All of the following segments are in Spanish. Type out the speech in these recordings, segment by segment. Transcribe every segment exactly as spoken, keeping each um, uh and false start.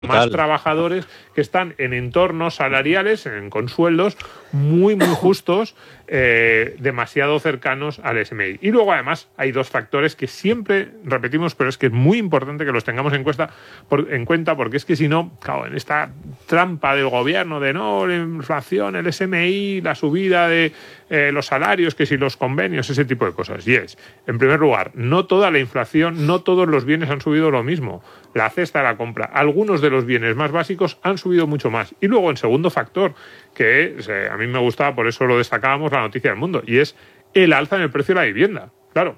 más trabajadores que están en entornos salariales, en, con sueldos muy, muy justos, eh, demasiado cercanos al S M I. Y luego, además, hay dos factores que siempre repetimos, pero es que es muy importante que los tengamos en cuenta, por, en cuenta porque es que si no, claro, en esta trampa del gobierno de no, la inflación, el S M I, la subida de eh, los salarios, que si los convenios, ese tipo de cosas. Y es, en primer lugar, no toda la inflación, no todos los bienes han subido lo mismo. La cesta de la compra, algunos de los bienes más básicos han subido mucho más. Y luego, en segundo factor, que eh, a mí me gustaba, por eso lo destacábamos, la noticia del mundo, y es el alza en el precio de la vivienda. Claro,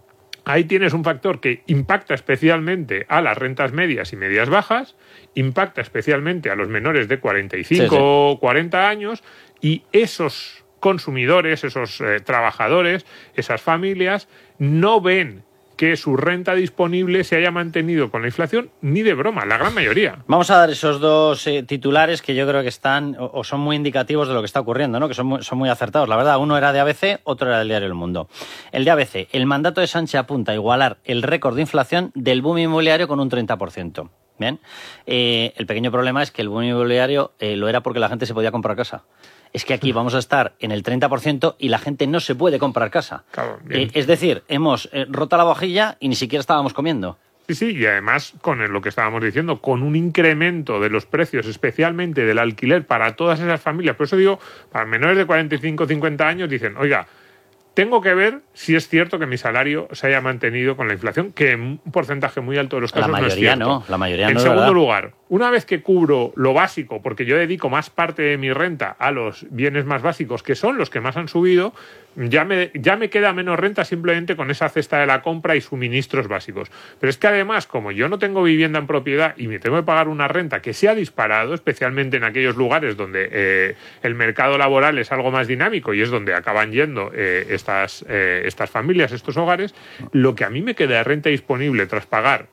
ahí tienes un factor que impacta especialmente a las rentas medias y medias bajas, impacta especialmente a los menores de cuarenta y cinco o cuarenta años, y esos consumidores, esos eh, trabajadores, esas familias, no ven que su renta disponible se haya mantenido con la inflación ni de broma, la gran mayoría. Vamos a dar esos dos eh, titulares que yo creo que están o, o son muy indicativos de lo que está ocurriendo, ¿no? Que son muy, son muy acertados. La verdad, uno era de A B C, otro era del diario El Mundo. El de A B C, el mandato de Sánchez apunta a igualar el récord de inflación del boom inmobiliario con un treinta por ciento. Bien, eh, el pequeño problema es que el boom inmobiliario eh, lo era porque la gente se podía comprar casa. Es que aquí vamos a estar en el treinta por ciento y la gente no se puede comprar casa. Claro, eh, es decir, hemos eh, roto la vajilla y ni siquiera estábamos comiendo. Sí, sí, y además con lo que estábamos diciendo, con un incremento de los precios, especialmente del alquiler para todas esas familias. Por eso digo, para menores de cuarenta y cinco o cincuenta años dicen, oiga, tengo que ver si es cierto que mi salario se haya mantenido con la inflación, que en un porcentaje muy alto de los casos la mayoría no es cierto. No, la mayoría en no. En segundo ¿verdad? lugar, una vez que cubro lo básico, porque yo dedico más parte de mi renta a los bienes más básicos, que son los que más han subido, ya me, ya me queda menos renta simplemente con esa cesta de la compra y suministros básicos. Pero es que además, como yo no tengo vivienda en propiedad y me tengo que pagar una renta que se ha disparado, especialmente en aquellos lugares donde eh, el mercado laboral es algo más dinámico y es donde acaban yendo eh, estas, eh, estas familias, estos hogares, lo que a mí me queda de renta disponible tras pagar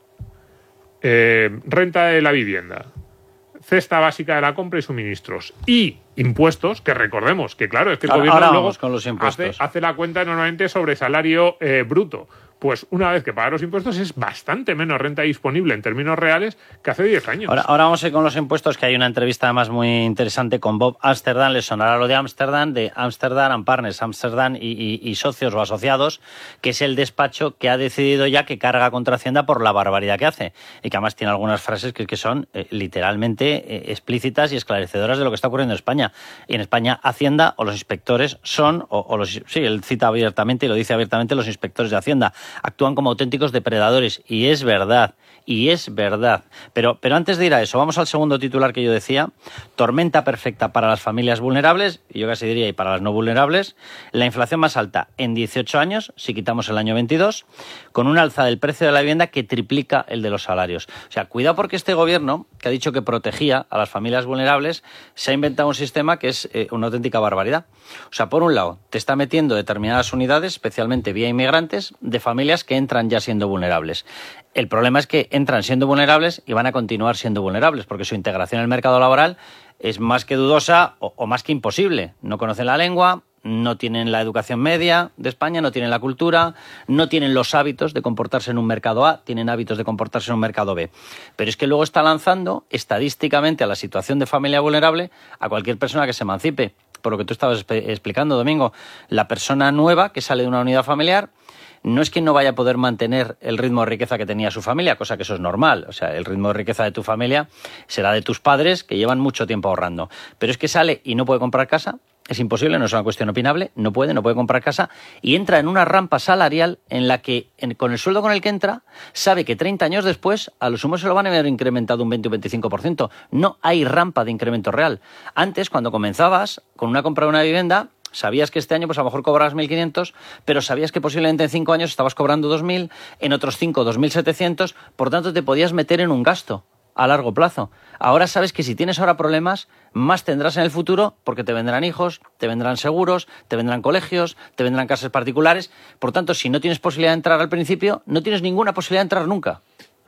eh, renta de la vivienda, cesta básica de la compra y suministros y impuestos, que recordemos que claro, es que el ahora, gobierno ahora luego con los impuestos. Hace, hace la cuenta normalmente sobre salario eh, bruto. Pues una vez que paga los impuestos es bastante menos renta disponible en términos reales que hace diez años. Ahora, ahora vamos a ir con los impuestos, que hay una entrevista además muy interesante con Bob Amsterdam. Les sonará lo de Amsterdam, de Amsterdam and Partners, Amsterdam y, y, y socios o asociados, que es el despacho que ha decidido ya que carga contra Hacienda por la barbaridad que hace. Y que además tiene algunas frases que, que son eh, literalmente eh, explícitas y esclarecedoras de lo que está ocurriendo en España. Y en España Hacienda o los inspectores son, o, o los, sí, él cita abiertamente y lo dice abiertamente, los inspectores de Hacienda actúan como auténticos depredadores, y es verdad, y es verdad. Pero, pero antes de ir a eso, vamos al segundo titular que yo decía: tormenta perfecta para las familias vulnerables, y yo casi diría y para las no vulnerables, la inflación más alta en dieciocho años, si quitamos el año veintidós, con un alza del precio de la vivienda que triplica el de los salarios. O sea, cuidado, porque este gobierno, que ha dicho que protegía a las familias vulnerables, se ha inventado un sistema que es eh, una auténtica barbaridad. O sea, por un lado, te está metiendo determinadas unidades, especialmente vía inmigrantes, de familias que entran ya siendo vulnerables. El problema es que entran siendo vulnerables y van a continuar siendo vulnerables, porque su integración en el mercado laboral es más que dudosa o, o más que imposible. No conocen la lengua, no tienen la educación media de España, no tienen la cultura, no tienen los hábitos de comportarse en un mercado A, tienen hábitos de comportarse en un mercado B. Pero es que luego está lanzando estadísticamente a la situación de familia vulnerable a cualquier persona que se emancipe. Por lo que tú estabas explicando, Domingo, la persona nueva que sale de una unidad familiar no es que no vaya a poder mantener el ritmo de riqueza que tenía su familia, cosa que eso es normal. O sea, el ritmo de riqueza de tu familia será de tus padres, que llevan mucho tiempo ahorrando. Pero es que sale y no puede comprar casa, es imposible, no es una cuestión opinable, no puede, no puede comprar casa, y entra en una rampa salarial en la que, en, con el sueldo con el que entra, sabe que treinta años después, a lo sumo se lo van a haber incrementado un veinte o veinticinco por ciento. No hay rampa de incremento real. Antes, cuando comenzabas con una compra de una vivienda, sabías que este año pues a lo mejor cobrabas mil quinientos, pero sabías que posiblemente en cinco años estabas cobrando dos mil, en otros cinco dos mil setecientos, por tanto te podías meter en un gasto a largo plazo. Ahora sabes que si tienes ahora problemas, más tendrás en el futuro, porque te vendrán hijos, te vendrán seguros, te vendrán colegios, te vendrán casas particulares. Por tanto, si no tienes posibilidad de entrar al principio, no tienes ninguna posibilidad de entrar nunca.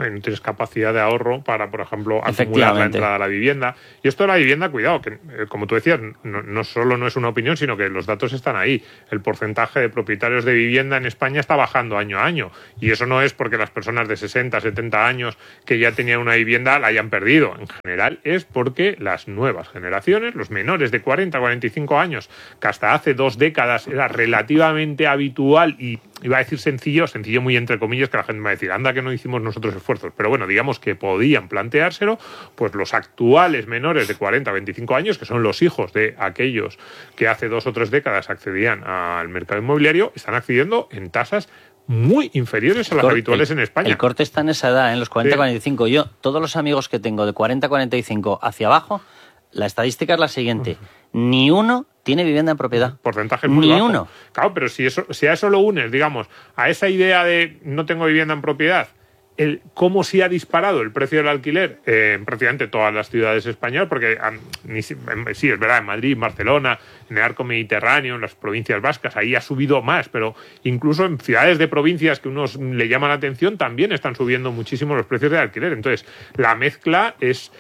no tienes capacidad de ahorro para, por ejemplo, acumular la entrada a la vivienda. Y esto de la vivienda, cuidado, que eh, como tú decías, no, no solo no es una opinión, sino que los datos están ahí. El porcentaje de propietarios de vivienda en España está bajando año a año. Y eso no es porque las personas de sesenta, setenta años que ya tenían una vivienda la hayan perdido. En general es porque las nuevas generaciones, los menores de cuarenta, cuarenta y cinco años, que hasta hace dos décadas era relativamente habitual y iba a decir sencillo, sencillo muy entre comillas, que la gente va a decir, anda que no hicimos nosotros esfuerzos, pero bueno, digamos que podían planteárselo, pues los actuales menores de cuarenta, veinticinco años, que son los hijos de aquellos que hace dos o tres décadas accedían al mercado inmobiliario, están accediendo en tasas muy inferiores a las habituales en España. El corte está en esa edad, en los cuarenta, cuarenta y cinco. Yo, todos los amigos que tengo de cuarenta, cuarenta y cinco hacia abajo, la estadística es la siguiente, ni uno tiene vivienda en propiedad. Porcentaje muy Ni bajo. uno. Claro, pero si, eso, si a eso lo unes, digamos, a esa idea de no tengo vivienda en propiedad, el cómo se ha disparado el precio del alquiler eh, en prácticamente todas las ciudades españolas, porque um, ni, sí, es verdad, en Madrid, en Barcelona, en el arco mediterráneo, en las provincias vascas, ahí ha subido más, pero incluso en ciudades de provincias que unos le llaman la atención, también están subiendo muchísimo los precios del alquiler. Entonces, la mezcla es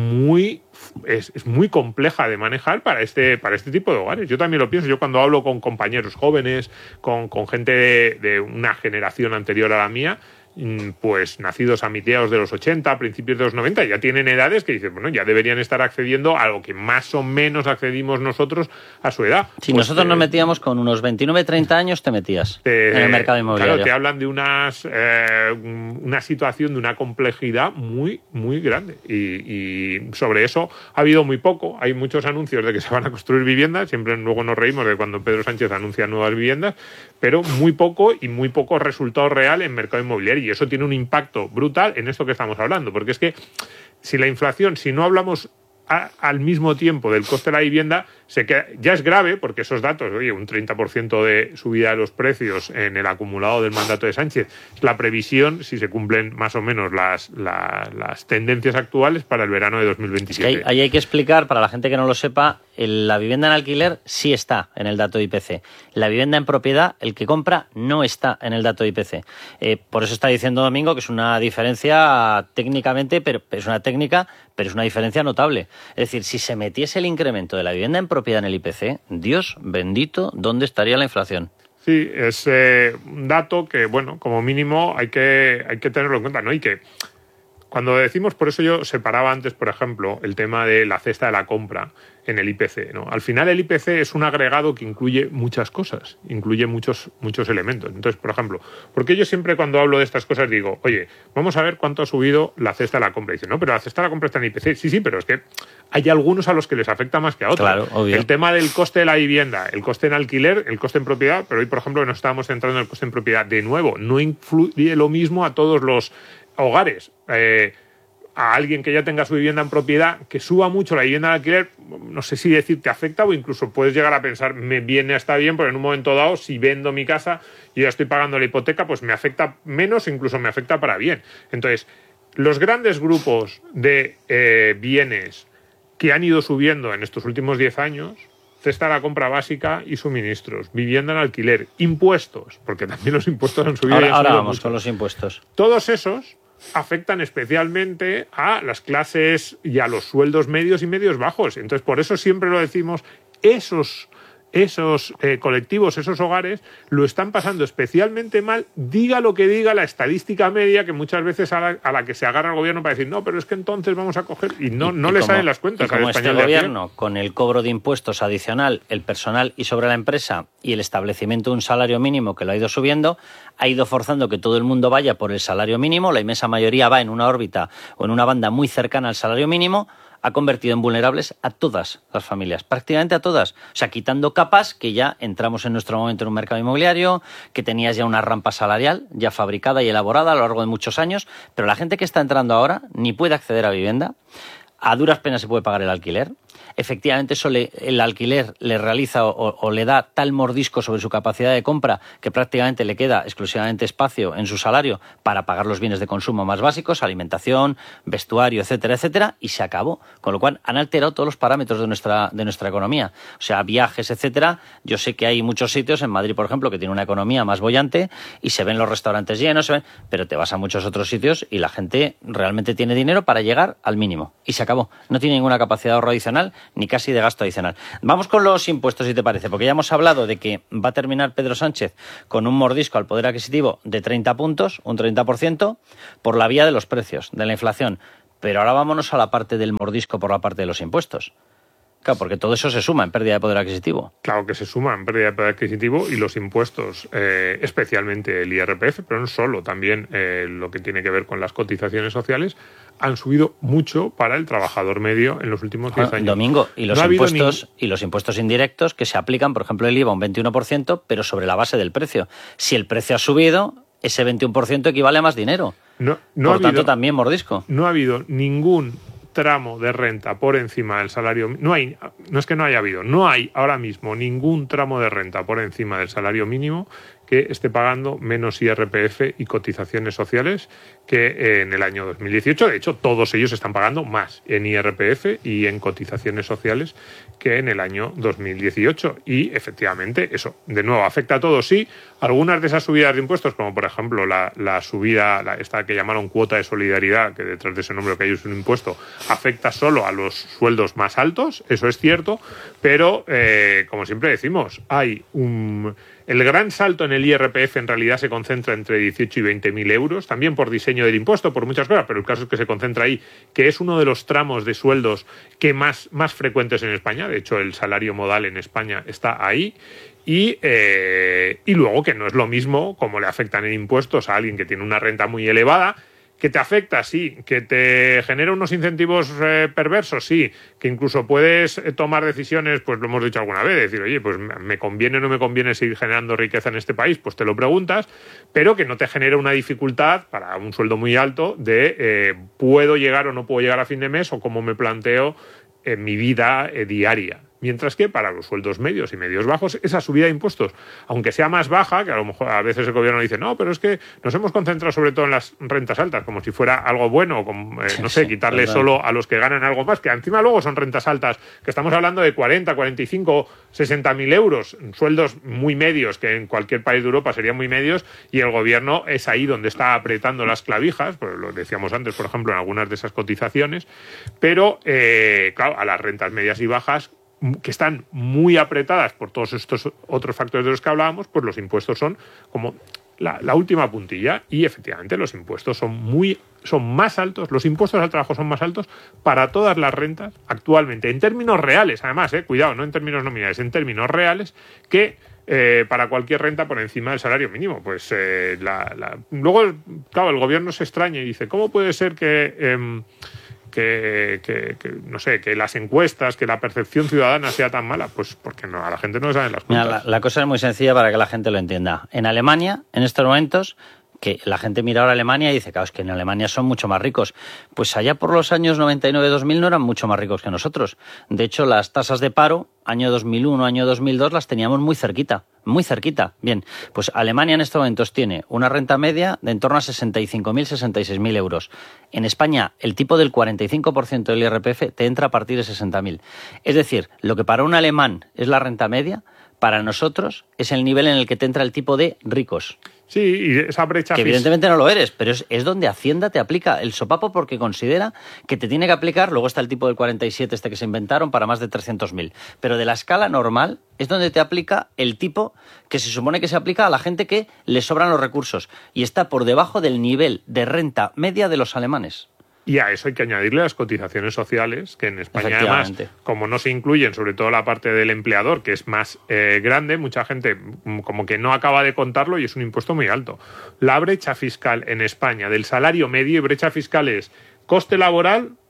muy es, es muy compleja de manejar para este para este tipo de hogares. Yo también lo pienso. Yo cuando hablo con compañeros jóvenes, con, con gente de, de una generación anterior a la mía, pues nacidos a mediados de los ochenta, principios de los noventa, ya tienen edades que dicen, bueno, ya deberían estar accediendo a lo que más o menos accedimos nosotros a su edad. Si pues, nosotros eh, nos metíamos con unos veintinueve, treinta años, te metías eh, en el mercado inmobiliario. Claro, te hablan de unas eh, una situación de una complejidad muy, muy grande. Y, y sobre eso ha habido muy poco. Hay muchos anuncios de que se van a construir viviendas. Siempre luego nos reímos de cuando Pedro Sánchez anuncia nuevas viviendas, pero muy poco y muy poco resultado real en mercado inmobiliario. Y eso tiene un impacto brutal en esto que estamos hablando, porque es que si la inflación, si no hablamos a, al mismo tiempo del coste de la vivienda, se queda, ya es grave, porque esos datos, oye, un treinta por ciento de subida de los precios en el acumulado del mandato de Sánchez, la previsión, si se cumplen más o menos las, la, las tendencias actuales para el verano de dos mil veintisiete. Es que ahí, ahí hay que explicar, para la gente que no lo sepa, el, la vivienda en alquiler sí está en el dato de I P C. La vivienda en propiedad, el que compra, no está en el dato de I P C. Eh, por eso está diciendo Domingo que es una diferencia técnicamente, pero es una técnica, pero es una diferencia notable. Es decir, si se metiese el incremento de la vivienda en propiedad en el I P C, Dios bendito, ¿dónde estaría la inflación? Sí, es eh, un dato que, bueno, como mínimo hay que, hay que tenerlo en cuenta, ¿no? Y que cuando decimos, por eso yo separaba antes, por ejemplo, el tema de la cesta de la compra en el I P C, ¿no? Al final el I P C es un agregado que incluye muchas cosas, incluye muchos, muchos elementos. Entonces, por ejemplo, porque yo siempre cuando hablo de estas cosas digo, oye, vamos a ver cuánto ha subido la cesta de la compra. Y dicen, no, pero la cesta de la compra está en I P C. Sí, sí, pero es que hay algunos a los que les afecta más que a otros. Claro, obvio. El tema del coste de la vivienda, el coste en alquiler, el coste en propiedad, pero hoy, por ejemplo, nos estábamos centrando en el coste en propiedad. De nuevo, no influye lo mismo a todos los hogares. Eh, a alguien que ya tenga su vivienda en propiedad, que suba mucho la vivienda en alquiler, no sé si decir te afecta o incluso puedes llegar a pensar, me viene hasta bien, pero en un momento dado, si vendo mi casa y ya estoy pagando la hipoteca, pues me afecta menos, incluso me afecta para bien. Entonces, los grandes grupos de eh, bienes que han ido subiendo en estos últimos diez años, cesta de la compra básica y suministros, vivienda en alquiler, impuestos, porque también los impuestos han subido. Ahora, y han ahora subido vamos mucho. con los impuestos. Todos esos afectan especialmente a las clases y a los sueldos medios y medios bajos. Entonces, por eso siempre lo decimos, esos, esos eh, colectivos, esos hogares, lo están pasando especialmente mal, diga lo que diga la estadística media, que muchas veces a la, a la que se agarra el gobierno para decir, no, pero es que entonces vamos a coger, y no, Y- no y le como- salen las cuentas y como al este español de a pie. gobierno, con el cobro de impuestos adicional, el personal y sobre la empresa y el establecimiento de un salario mínimo que lo ha ido subiendo, ha ido forzando que todo el mundo vaya por el salario mínimo, la inmensa mayoría va en una órbita o en una banda muy cercana al salario mínimo, ha convertido en vulnerables a todas las familias, prácticamente a todas. O sea, quitando capas que ya entramos en nuestro momento en un mercado inmobiliario, que tenías ya una rampa salarial ya fabricada y elaborada a lo largo de muchos años, pero la gente que está entrando ahora ni puede acceder a vivienda, a duras penas se puede pagar el alquiler. efectivamente eso le, el alquiler le realiza o, o le da tal mordisco sobre su capacidad de compra que prácticamente le queda exclusivamente espacio en su salario para pagar los bienes de consumo más básicos, alimentación, vestuario, etcétera, etcétera, y se acabó. Con lo cual han alterado todos los parámetros de nuestra, de nuestra economía. O sea, viajes, etcétera. Yo sé que hay muchos sitios, en Madrid, por ejemplo, que tiene una economía más boyante y se ven los restaurantes llenos, se ven, pero te vas a muchos otros sitios y la gente realmente tiene dinero para llegar al mínimo. Y se acabó. No tiene ninguna capacidad de ahorro adicional ni casi de gasto adicional. Vamos con los impuestos, si te parece, porque ya hemos hablado de que va a terminar Pedro Sánchez con un mordisco al poder adquisitivo de treinta puntos, un treinta por ciento, por la vía de los precios, de la inflación. Pero ahora vámonos a la parte del mordisco por la parte de los impuestos. Claro, porque todo eso se suma en pérdida de poder adquisitivo. Claro que se suma en pérdida de poder adquisitivo y los impuestos, eh, especialmente el I R P F, pero no solo, también eh, lo que tiene que ver con las cotizaciones sociales, han subido mucho para el trabajador medio en los últimos diez años. Domingo, y los, no impuestos, ni... y los impuestos indirectos que se aplican, por ejemplo, el I V A un veintiuno por ciento, pero sobre la base del precio. Si el precio ha subido, ese veintiuno por ciento equivale a más dinero. No, no por ha tanto, habido, también mordisco. No ha habido ningún tramo de renta por encima del salario, no hay, no es que no haya habido, no hay ahora mismo ningún tramo de renta por encima del salario mínimo que esté pagando menos I R P F y cotizaciones sociales que en el año dos mil dieciocho. De hecho, todos ellos están pagando más en I R P F y en cotizaciones sociales que en el año dos mil dieciocho. Y efectivamente, eso, de nuevo, afecta a todos. Sí, algunas de esas subidas de impuestos, como por ejemplo la, la subida, la, esta que llamaron cuota de solidaridad, que detrás de ese nombre que hay es un impuesto, afecta solo a los sueldos más altos, eso es cierto, pero eh, como siempre decimos, hay un... El gran salto en el I R P F en realidad se concentra entre dieciocho y veinte mil euros, también por diseño del impuesto, por muchas cosas, pero el caso es que se concentra ahí, que es uno de los tramos de sueldos que más, más frecuentes en España. De hecho, el salario modal en España está ahí. Y, eh, y luego que no es lo mismo como le afectan en impuestos a alguien que tiene una renta muy elevada, que te afecta, sí, que te genera unos incentivos eh, perversos, sí, que incluso puedes tomar decisiones, pues lo hemos dicho alguna vez, decir, oye, pues me conviene o no me conviene seguir generando riqueza en este país, pues te lo preguntas, pero que no te genera una dificultad para un sueldo muy alto de eh, puedo llegar o no puedo llegar a fin de mes o cómo me planteo en mi vida eh, diaria. Mientras que para los sueldos medios y medios bajos, esa subida de impuestos, aunque sea más baja, que a lo mejor a veces el gobierno dice, no, pero es que nos hemos concentrado sobre todo en las rentas altas, como si fuera algo bueno, como, eh, no sé, sí, quitarle verdad. Solo a los que ganan algo más, que encima luego son rentas altas, que estamos hablando de cuarenta, cuarenta y cinco, sesenta mil euros, sueldos muy medios, que en cualquier país de Europa serían muy medios, y el gobierno es ahí donde está apretando las clavijas, pues lo decíamos antes, por ejemplo, en algunas de esas cotizaciones, pero, eh, claro, a las rentas medias y bajas, que están muy apretadas por todos estos otros factores de los que hablábamos, pues los impuestos son como la, la última puntilla y efectivamente los impuestos son muy son más altos, los impuestos al trabajo son más altos para todas las rentas actualmente, en términos reales, además, eh, cuidado, no en términos nominales, en términos reales, que eh, para cualquier renta por encima del salario mínimo. Pues eh, la, la... luego, claro, el gobierno se extraña y dice, ¿cómo puede ser que... Eh, Que, que, que, no sé, que las encuestas, que la percepción ciudadana sea tan mala? Pues porque no, a la gente no le saben las cuentas. Mira, la, la cosa es muy sencilla para que la gente lo entienda. En Alemania, en estos momentos, que la gente mira ahora a Alemania y dice, claro, es que en Alemania son mucho más ricos. Pues allá por los años noventa y nueve dos mil no eran mucho más ricos que nosotros. De hecho, las tasas de paro, año dos mil uno, año dos mil dos, las teníamos muy cerquita. Muy cerquita. Bien, pues Alemania en estos momentos tiene una renta media de en torno a sesenta y cinco mil, sesenta y seis mil euros. En España, el tipo del cuarenta y cinco por ciento del I R P F te entra a partir de sesenta mil. Es decir, lo que para un alemán es la renta media, para nosotros es el nivel en el que te entra el tipo de ricos. Sí, y esa brecha... Que evidentemente no lo eres, pero es, es donde Hacienda te aplica el sopapo porque considera que te tiene que aplicar, luego está el tipo del cuarenta y siete este que se inventaron para más de trescientos mil, pero de la escala normal es donde te aplica el tipo que se supone que se aplica a la gente que le sobran los recursos y está por debajo del nivel de renta media de los alemanes. Y a eso hay que añadirle las cotizaciones sociales, que en España además, como no se incluyen, sobre todo la parte del empleador, que es más eh, grande, mucha gente como que no acaba de contarlo y es un impuesto muy alto. La brecha fiscal en España del salario medio, y brecha fiscal es coste laboral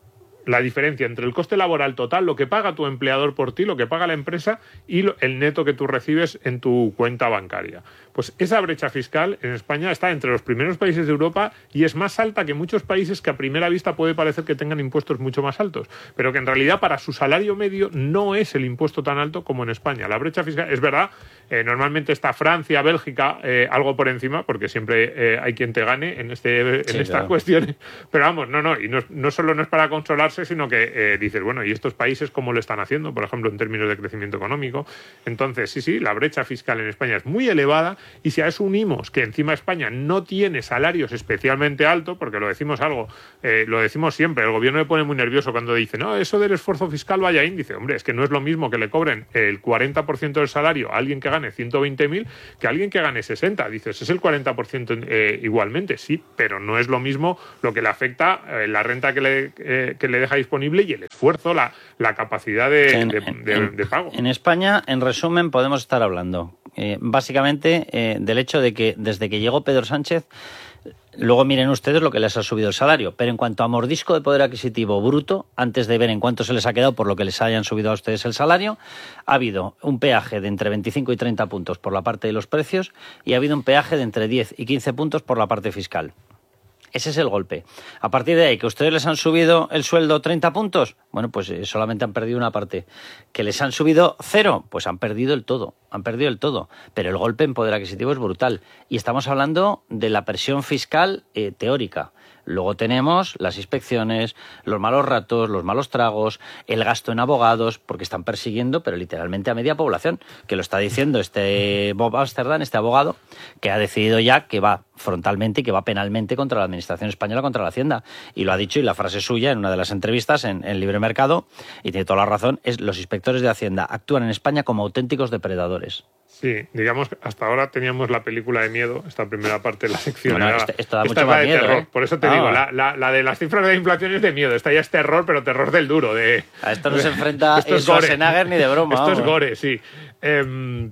la diferencia entre el coste laboral total, lo que paga tu empleador por ti, lo que paga la empresa y lo, el neto que tú recibes en tu cuenta bancaria. Pues esa brecha fiscal en España está entre los primeros países de Europa y es más alta que muchos países que a primera vista puede parecer que tengan impuestos mucho más altos, pero que en realidad para su salario medio no es el impuesto tan alto como en España. La brecha fiscal, es verdad, eh, normalmente está Francia, Bélgica, eh, algo por encima, porque siempre eh, hay quien te gane en, este, en sí, estas claro. cuestiones, pero vamos, no, no, y no, no solo no es para consolarse, sino que eh, dices, bueno, ¿y estos países cómo lo están haciendo? Por ejemplo, en términos de crecimiento económico. Entonces, sí, sí, la brecha fiscal en España es muy elevada y si a eso unimos que encima España no tiene salarios especialmente altos, porque lo decimos algo, eh, lo decimos siempre, el gobierno me pone muy nervioso cuando dice, no, eso del esfuerzo fiscal vaya índice. Hombre, es que no es lo mismo que le cobren el cuarenta por ciento del salario a alguien que gane ciento veinte mil que a alguien que gane sesenta. Dices, es el cuarenta por ciento eh, igualmente, sí, pero no es lo mismo lo que le afecta eh, la renta que le, eh, que le deja disponible y el esfuerzo, la, la capacidad de, en, de, en, de, de pago. En España, en resumen, podemos estar hablando eh, básicamente eh, del hecho de que desde que llegó Pedro Sánchez, luego miren ustedes lo que les ha subido el salario, pero en cuanto a mordisco de poder adquisitivo bruto, antes de ver en cuánto se les ha quedado por lo que les hayan subido a ustedes el salario, ha habido un peaje de entre veinticinco y treinta puntos por la parte de los precios y ha habido un peaje de entre diez y quince puntos por la parte fiscal. Ese es el golpe. A partir de ahí, que ustedes les han subido el sueldo treinta puntos, bueno, pues eh, solamente han perdido una parte. Que les han subido cero, pues han perdido el todo, han perdido el todo. Pero el golpe en poder adquisitivo es brutal. Y estamos hablando de la presión fiscal eh, teórica. Luego tenemos las inspecciones, los malos ratos, los malos tragos, el gasto en abogados, porque están persiguiendo, pero literalmente a media población, que lo está diciendo este Bob Amsterdam, este abogado, que ha decidido ya que va frontalmente y que va penalmente contra la Administración española, contra la Hacienda. Y lo ha dicho, y la frase suya en una de las entrevistas en, en Libre Mercado, y tiene toda la razón, es: los inspectores de Hacienda actúan en España como auténticos depredadores. Sí, digamos que hasta ahora teníamos la película de miedo, esta primera parte de la sección. Bueno, era, este, esto da esta mucho es la más de miedo, terror. ¿eh? Por eso te ah. digo, la, la, la de las cifras de inflación es de miedo. Esta ya es terror, pero terror del duro. De, a esto no se enfrenta esto es Schwarzenegger ni de broma. Esto vamos. es gore, sí. Eh,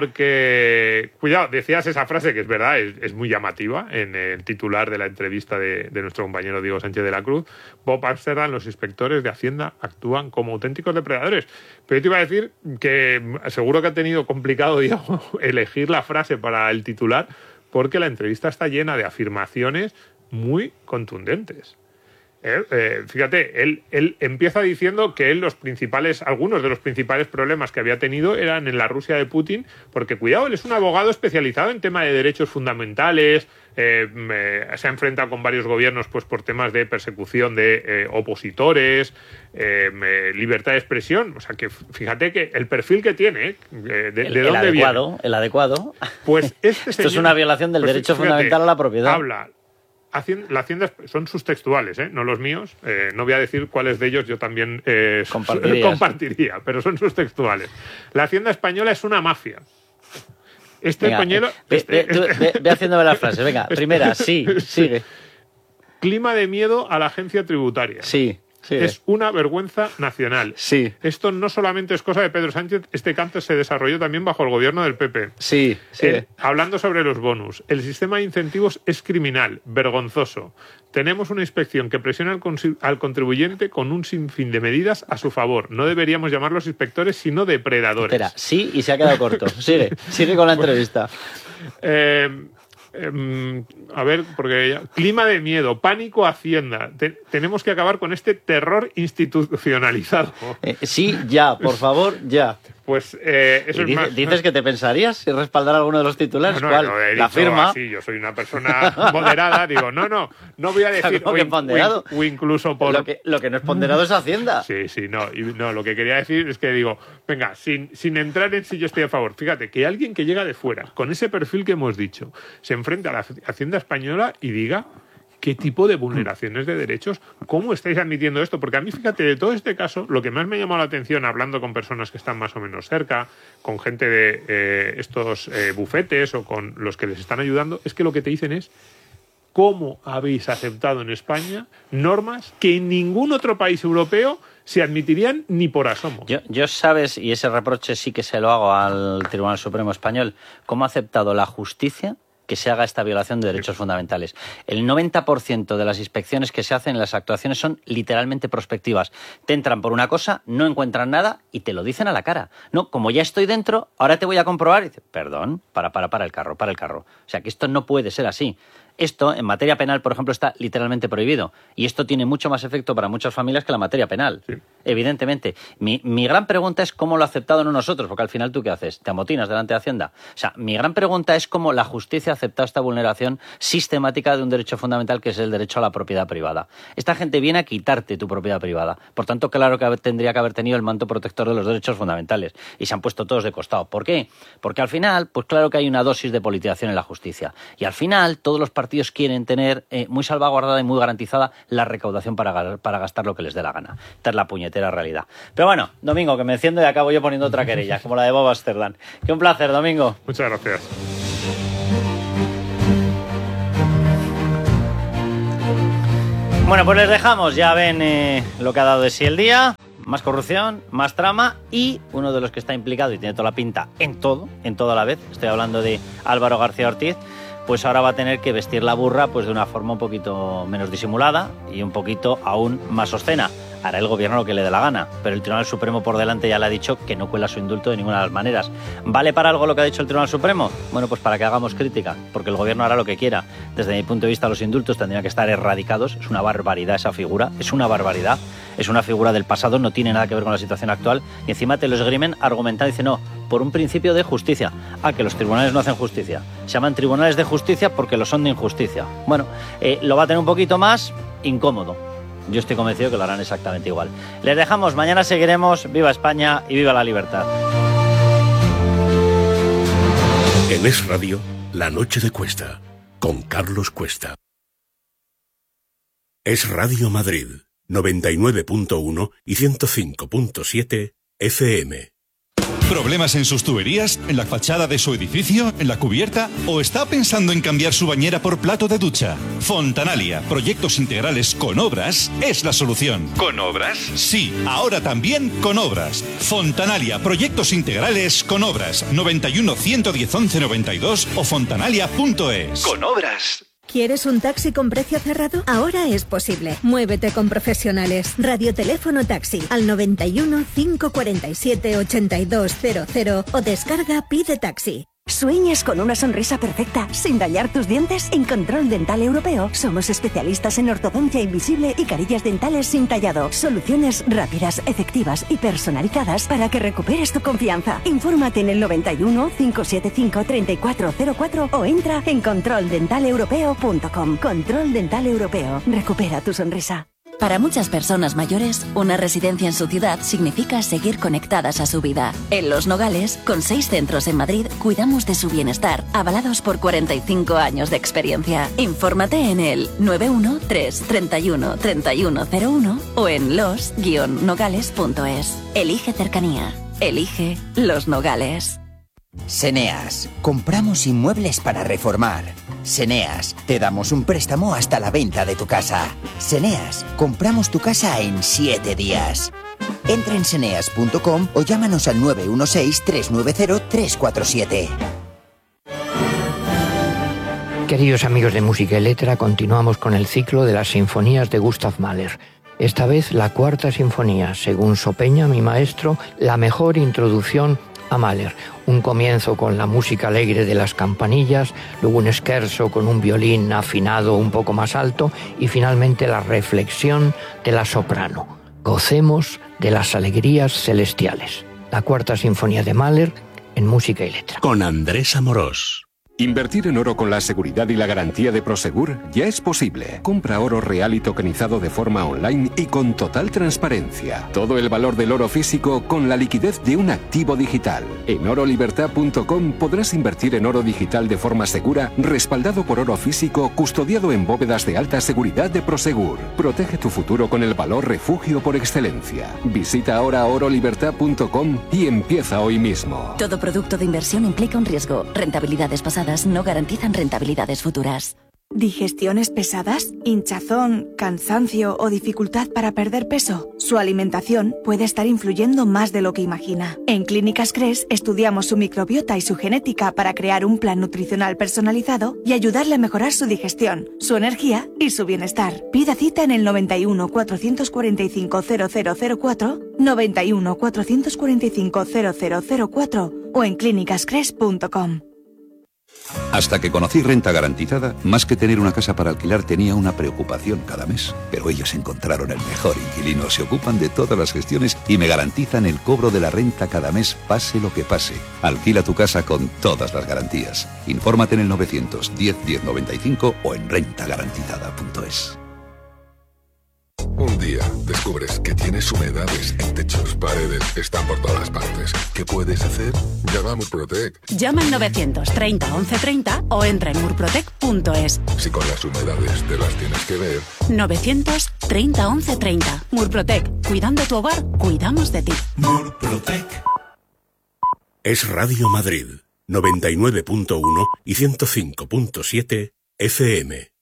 porque, cuidado, decías esa frase que es verdad, es, es muy llamativa en el titular de la entrevista de, de nuestro compañero Diego Sánchez de la Cruz. Bob Amsterdam, los inspectores de Hacienda actúan como auténticos depredadores. Pero yo te iba a decir que seguro que ha tenido complicado, Diego, elegir la frase para el titular, porque la entrevista está llena de afirmaciones muy contundentes. Eh, eh, fíjate, él, él empieza diciendo que él los principales, algunos de los principales problemas que había tenido eran en la Rusia de Putin, porque cuidado, él es un abogado especializado en tema de derechos fundamentales, eh, eh, se ha enfrentado con varios gobiernos pues por temas de persecución de eh, opositores, eh, eh, libertad de expresión, o sea que fíjate que el perfil que tiene, eh, de, de el, dónde el adecuado, viene. El adecuado, pues este esto señor, es una violación del pues, derecho fíjate, fundamental a la propiedad. Habla. La Hacienda son sus textuales, ¿eh? No los míos. Eh, no voy a decir cuáles de ellos yo también eh, compartiría, pero son sus textuales. La Hacienda española es una mafia. Este venga, pañuelo... Eh, ve, este, ve, ve, ve, ve haciéndome las frases. Venga, primera, sí, sigue. Clima de miedo a la agencia tributaria. Sí. Sí. Es una vergüenza nacional. Sí. Esto no solamente es cosa de Pedro Sánchez, este canto se desarrolló también bajo el gobierno del P P. Sí, sí. Eh, hablando sobre los bonus, el sistema de incentivos es criminal, vergonzoso. Tenemos una inspección que presiona al, al contribuyente con un sinfín de medidas a su favor. No deberíamos llamarlos inspectores, sino depredadores. Espera, sí, y se ha quedado corto. Sigue, sigue con la entrevista. Eh... Eh, a ver, porque ya, clima de miedo, pánico Hacienda. Te, tenemos que acabar con este terror institucionalizado. Eh, sí, ya, por favor, ya. Pues eh, eso y es dice, más. ¿Dices que te pensarías si respaldar alguno de los titulares? No, no, ¿Cuál? no, he la dicho firma. Así, yo soy una persona moderada. Digo, no, no, no voy a decir. ¿Cómo que ponderado? O, o incluso por. Lo que, lo que no es ponderado es Hacienda. Sí, sí, no, y, no. Lo que quería decir es que digo, venga, sin, sin entrar en si yo estoy a favor. Fíjate, que alguien que llega de fuera, con ese perfil que hemos dicho, se enfrenta a la Hacienda española y diga. ¿Qué tipo de vulneraciones de derechos? ¿Cómo estáis admitiendo esto? Porque a mí, fíjate, de todo este caso, lo que más me ha llamado la atención, hablando con personas que están más o menos cerca, con gente de eh, estos eh, bufetes o con los que les están ayudando, es que lo que te dicen es cómo habéis aceptado en España normas que en ningún otro país europeo se admitirían ni por asomo. Yo, yo sabes, y ese reproche sí que se lo hago al Tribunal Supremo Español, cómo ha aceptado la justicia que se haga esta violación de derechos fundamentales. El noventa por ciento de las inspecciones que se hacen en las actuaciones son literalmente prospectivas. Te entran por una cosa, no encuentran nada y te lo dicen a la cara. No, como ya estoy dentro, ahora te voy a comprobar. Y dice, perdón, para, para, para el carro, para el carro. O sea, que esto no puede ser así. Esto, en materia penal, por ejemplo, está literalmente prohibido. Y esto tiene mucho más efecto para muchas familias que la materia penal. Sí. Evidentemente. Mi, mi gran pregunta es cómo lo ha aceptado no nosotros, porque al final, ¿tú qué haces? ¿Te amotinas delante de Hacienda? O sea, mi gran pregunta es cómo la justicia ha aceptado esta vulneración sistemática de un derecho fundamental que es el derecho a la propiedad privada. Esta gente viene a quitarte tu propiedad privada. Por tanto, claro que tendría que haber tenido el manto protector de los derechos fundamentales. Y se han puesto todos de costado. ¿Por qué? Porque al final, pues claro que hay una dosis de politización en la justicia. Y al final, todos los partidos quieren tener eh, muy salvaguardada y muy garantizada la recaudación para, para gastar lo que les dé la gana. Esta es la puñetera realidad. Pero bueno, Domingo, que me enciendo y acabo yo poniendo otra querella, como la de Bob Amsterdam. Que un placer, Domingo. Muchas gracias. Bueno, pues les dejamos. Ya ven eh, lo que ha dado de sí el día. Más corrupción, más trama y uno de los que está implicado y tiene toda la pinta en todo, en todo a la vez. Estoy hablando de Álvaro García Ortiz. Pues ahora va a tener que vestir la burra pues de una forma un poquito menos disimulada y un poquito aún más obscena. Hará el gobierno lo que le dé la gana, pero el Tribunal Supremo por delante ya le ha dicho que no cuela su indulto de ninguna de las maneras. ¿Vale para algo lo que ha dicho el Tribunal Supremo? Bueno, pues para que hagamos crítica, porque el gobierno hará lo que quiera. Desde mi punto de vista, los indultos tendrían que estar erradicados. Es una barbaridad esa figura, es una barbaridad. Es una figura del pasado, no tiene nada que ver con la situación actual. Y encima te lo esgrimen argumentando y dicen, no, por un principio de justicia. Ah, que los tribunales no hacen justicia. Se llaman tribunales de justicia porque lo son de injusticia. Bueno, eh, lo va a tener un poquito más incómodo. Yo estoy convencido que lo harán exactamente igual. Les dejamos, mañana seguiremos. Viva España y viva la libertad. En Es Radio, La Noche de Cuesta, con Carlos Cuesta. Es Radio Madrid, noventa y nueve punto uno y ciento cinco punto siete F M. ¿Problemas en sus tuberías? ¿En la fachada de su edificio? ¿En la cubierta? ¿O está pensando en cambiar su bañera por plato de ducha? Fontanalia, proyectos integrales con obras, es la solución. ¿Con obras? Sí, ahora también con obras. Fontanalia, proyectos integrales con obras. noventa y uno, ciento diez, once noventa y dos o fontanalia punto es. Con obras. ¿Quieres un taxi con precio cerrado? Ahora es posible. Muévete con profesionales. Radioteléfono taxi al noventa y uno, cinco cuarenta y siete, ochenta y dos cero cero o descarga Pide Taxi. ¿Sueñas con una sonrisa perfecta sin dañar tus dientes? En Control Dental Europeo somos especialistas en ortodoncia invisible y carillas dentales sin tallado. Soluciones rápidas, efectivas y personalizadas para que recuperes tu confianza. Infórmate en el noventa y uno, cinco siete cinco, treinta y cuatro cero cuatro o entra en control dental europeo punto com. Control Dental Europeo. Recupera tu sonrisa. Para muchas personas mayores, una residencia en su ciudad significa seguir conectadas a su vida. En Los Nogales, con seis centros en Madrid, cuidamos de su bienestar, avalados por cuarenta y cinco años de experiencia. Infórmate en el nueve uno tres, treinta y uno, treinta y uno cero uno o en los guion nogales punto es. Elige cercanía. Elige Los Nogales. Seneas, compramos inmuebles para reformar. Seneas, te damos un préstamo hasta la venta de tu casa. Seneas, compramos tu casa en siete días. Entra en seneas punto com o llámanos al nueve uno seis, tres nueve cero, tres cuatro siete. Queridos amigos de Música y Letra, continuamos con el ciclo de las sinfonías de Gustav Mahler. Esta vez la cuarta sinfonía, según Sopeña, mi maestro, la mejor introducción a Mahler. Un comienzo con la música alegre de las campanillas, luego un scherzo con un violín afinado un poco más alto y finalmente la reflexión de la soprano. Gocemos de las alegrías celestiales. La cuarta sinfonía de Mahler en Música y Letra. Con Andrés Amorós. Invertir en oro con la seguridad y la garantía de Prosegur ya es posible. Compra oro real y tokenizado de forma online y con total transparencia. Todo el valor del oro físico con la liquidez de un activo digital. En oro libertad punto com podrás invertir en oro digital de forma segura, respaldado por oro físico, custodiado en bóvedas de alta seguridad de Prosegur. Protege tu futuro con el valor refugio por excelencia. Visita ahora oro libertad punto com y empieza hoy mismo. Todo producto de inversión implica un riesgo. Rentabilidades pasadas no garantizan rentabilidades futuras. ¿Digestiones pesadas? ¿Hinchazón, cansancio o dificultad para perder peso? Su alimentación puede estar influyendo más de lo que imagina. En Clínicas Cres estudiamos su microbiota y su genética para crear un plan nutricional personalizado y ayudarle a mejorar su digestión, su energía y su bienestar. Pida cita en el noventa y uno, cuatrocientos cuarenta y cinco, cero cero cero cuatro, noventa y uno, cuatrocientos cuarenta y cinco, cero cero cero cuatro o en clínicas cres punto com. Hasta que conocí Renta Garantizada, más que tener una casa para alquilar tenía una preocupación cada mes. Pero ellos encontraron el mejor inquilino, se ocupan de todas las gestiones y me garantizan el cobro de la renta cada mes, pase lo que pase. Alquila tu casa con todas las garantías. Infórmate en el novecientos diez diez noventa y cinco o en renta garantizada punto es. Un día descubres que tienes humedades en techos, paredes, están por todas partes. ¿Qué puedes hacer? Llama a Murprotec. Llama al novecientos treinta once treinta o entra en murprotec punto es. Si con las humedades te las tienes que ver. novecientos treinta once treinta. Murprotec. Cuidando tu hogar, cuidamos de ti. Murprotec. Es Radio Madrid, noventa y nueve punto uno y ciento cinco punto siete F M.